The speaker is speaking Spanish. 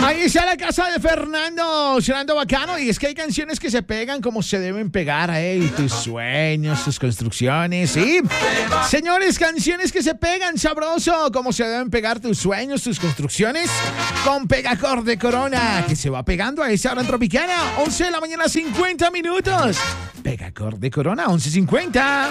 Ahí está la casa de Fernando bacano. Y es que hay canciones que se pegan como se deben pegar, tus sueños, tus construcciones, ¿sí? Señores, canciones que se pegan sabroso, como se deben pegar tus sueños, tus construcciones, con Pegacor de Corona, que se va pegando a esa hora en Tropicana, 11 de la mañana, 50 minutos. Pegacor de Corona, 11:50.